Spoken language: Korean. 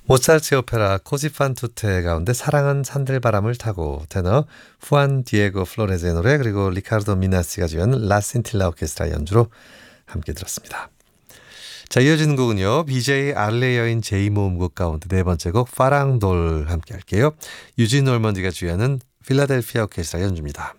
모차르트의 오페라 코지판 투테 가운데 사랑은 산들바람을 타고 테너 후안 디에고 플로레즈의 노래 그리고 리카르도 미나시가 지은 라신틸라 오케스트라 연주로 함께 들었습니다. 자, 이어지는 곡은요. BJ 알레 여인 제2모음곡 가운데 네 번째 곡 파랑돌 함께 할게요. 유진 올먼디가 주연은 필라델피아 오케스트라 연주입니다.